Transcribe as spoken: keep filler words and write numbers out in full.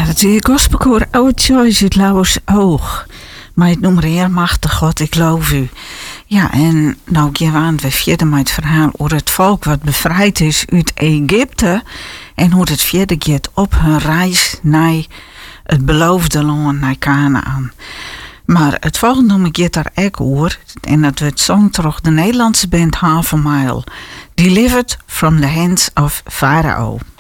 het is gospelkoor Oud Joyce uit Lauwers Oog. Maar het noemt Heer machtig God, ik loof u. Ja, en nou gaan we verder met het verhaal over het volk wat bevrijd is uit Egypte. En hoe het verder gaat op hun reis naar het beloofde land, naar Kanaan. Maar het volgende nummer gaat daar ook over. En dat wordt zong door de Nederlandse band Half a Mile. Delivered from the hands of Pharaoh.